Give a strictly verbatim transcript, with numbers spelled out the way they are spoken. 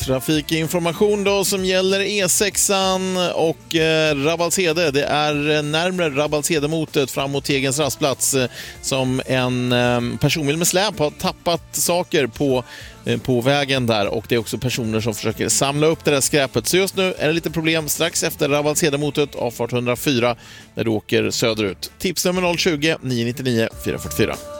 Trafikinformation då som gäller E sexan och eh, Rabbalshede. Det är närmare Rabbalshedemotet fram mot Tegens rastplats eh, som en eh, personbil med släp har tappat saker på, eh, på vägen där, och det är också personer som försöker samla upp det där skräpet. Så just nu är det lite problem strax efter Rabbalshedemotet, avfart hundrafyra, när du åker söderut. Tipsnummer noll tjugo, nio nio nio, fyra fyra fyra.